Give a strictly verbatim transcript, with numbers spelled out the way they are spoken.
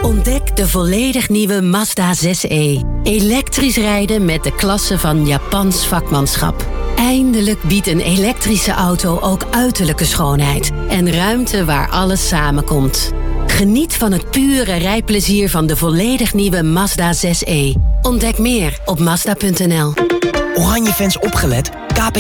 Ontdek de volledig nieuwe Mazda zes e. Elektrisch rijden met de klasse van Japans vakmanschap. Eindelijk biedt een elektrische auto ook uiterlijke schoonheid. En ruimte waar alles samenkomt. Geniet van het pure rijplezier van de volledig nieuwe Mazda zes e. Ontdek meer op Mazda punt n l. Oranje fans opgelet. K P